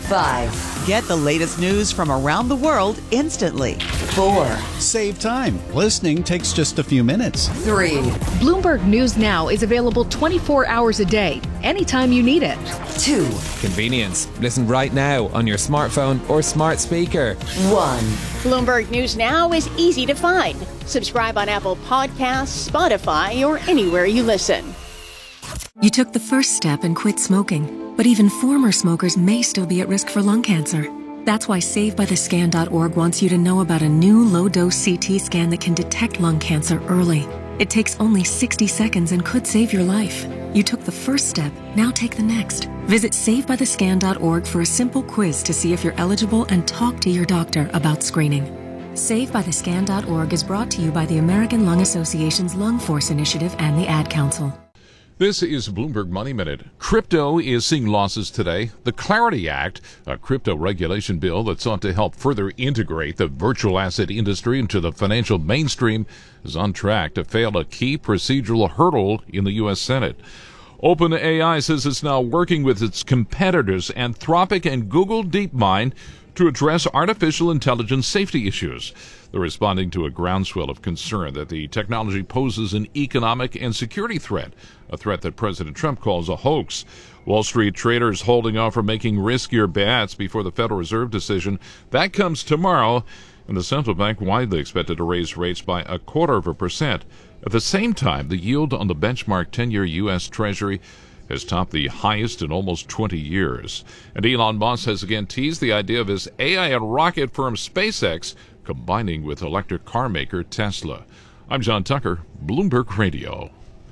5. Get the latest news from around the world instantly. 4. Save time. Listening takes just a few minutes. 3. Bloomberg News Now is available 24 hours a day, anytime you need it. 2. Convenience. Listen right now on your smartphone or smart speaker. 1. Bloomberg News Now is easy to find. Subscribe on Apple Podcasts, Spotify, or anywhere you listen. You took the first step and quit smoking, but even former smokers may still be at risk for lung cancer. That's why SaveByTheScan.org wants you to know about a new low-dose CT scan that can detect lung cancer early. It takes only 60 seconds and could save your life. You took the first step, now take the next. Visit SaveByTheScan.org for a simple quiz to see if you're eligible and talk to your doctor about screening. SaveByTheScan.org is brought to you by the American Lung Association's Lung Force Initiative and the Ad Council. This is Bloomberg Money Minute. Crypto is seeing losses today. The Clarity Act, a crypto regulation bill that sought to help further integrate the virtual asset industry into the financial mainstream, is on track to fail a key procedural hurdle in the U.S. Senate. OpenAI says it's now working with its competitors, Anthropic and Google DeepMind, to address artificial intelligence safety issues. They're responding to a groundswell of concern that the technology poses an economic and security threat, a threat that President Trump calls a hoax. Wall Street traders holding off from making riskier bets before the Federal Reserve decision. That comes tomorrow, and the central bank widely expected to raise rates by 0.25%. At the same time, the yield on the benchmark 10-year U.S. Treasury has topped the highest in almost 20 years. And Elon Musk has again teased the idea of his AI and rocket firm SpaceX combining with electric car maker Tesla. I'm John Tucker, Bloomberg Radio.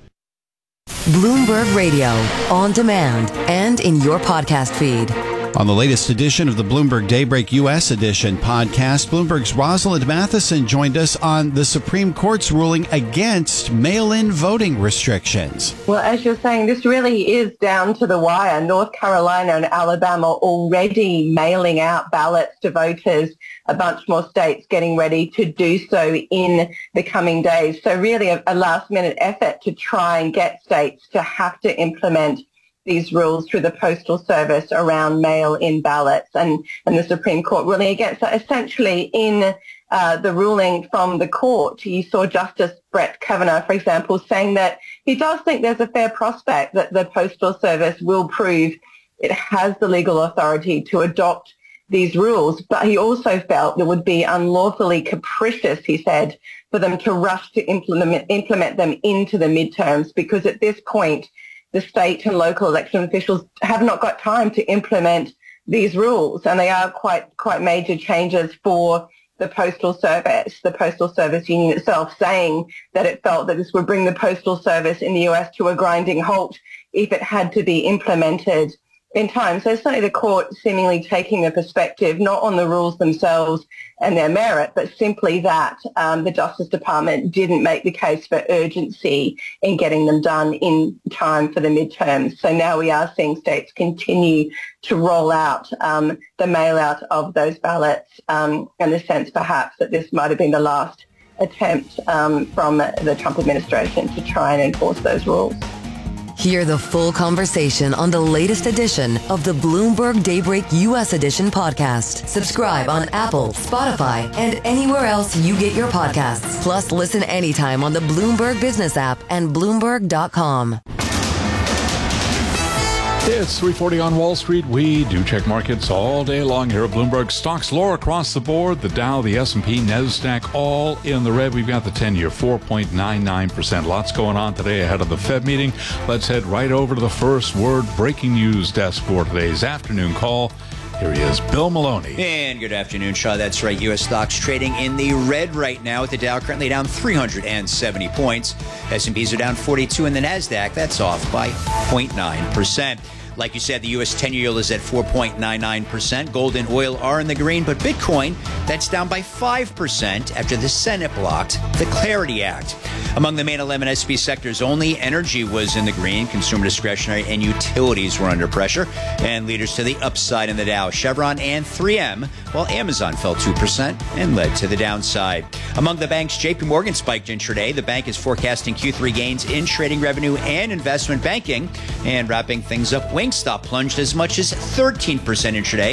Bloomberg Radio, on demand and in your podcast feed. On the latest edition of the Bloomberg Daybreak U.S. Edition podcast, Bloomberg's Rosalind Matheson joined us on the Supreme Court's ruling against mail-in voting restrictions. Well, as you're saying, this really is down to the wire. North Carolina and Alabama already mailing out ballots to voters, a bunch more states getting ready to do so in the coming days. So really a last-minute effort to try and get states to have to implement these rules through the Postal Service around mail-in ballots, and the Supreme Court ruling against that. Essentially, in the ruling from the court, you saw Justice Brett Kavanaugh, for example, saying that he does think there's a fair prospect that the Postal Service will prove it has the legal authority to adopt these rules, but he also felt it would be unlawfully capricious, he said, for them to rush to implement them into the midterms, because at this point, the state and local election officials have not got time to implement these rules, and they are quite major changes for the Postal Service. The Postal Service Union itself saying that it felt that this would bring the Postal Service in the U.S. to a grinding halt if it had to be implemented in time. So certainly the court seemingly taking a perspective not on the rules themselves and their merit, but simply that the Justice Department didn't make the case for urgency in getting them done in time for the midterms. So now we are seeing states continue to roll out the mail-out of those ballots, and the sense perhaps that this might have been the last attempt from the Trump administration to try and enforce those rules. Hear the full conversation on the latest edition of the Bloomberg Daybreak U.S. Edition podcast. Subscribe on Apple, Spotify, and anywhere else you get your podcasts. Plus, listen anytime on the Bloomberg Business app and Bloomberg.com. It's 3:40 on Wall Street. We do check markets all day long here at Bloomberg. Stocks lower across the board. The Dow, the S&P, NASDAQ, all in the red. We've got the 10-year 4.99%. Lots going on today ahead of the Fed meeting. Let's head right over to the first word breaking news desk for today's afternoon call. Here he is, Bill Maloney. And good afternoon, Shaw. That's right. U.S. stocks trading in the red right now, with the Dow currently down 370 points. S&Ps are down 42, and the NASDAQ, that's off by 0.9%. Like you said, the U.S. 10-year yield is at 4.99%. Gold and oil are in the green, but Bitcoin, that's down by 5% after the Senate blocked the Clarity Act. Among the main 11 S&P sectors, only energy was in the green. Consumer discretionary and utilities were under pressure. And leaders to the upside in the Dow, Chevron and 3M, while Amazon fell 2% and led to the downside. Among the banks, JP Morgan spiked intraday. The bank is forecasting Q3 gains in trading revenue and investment banking. And wrapping things up, Wingstop plunged as much as 13% intraday.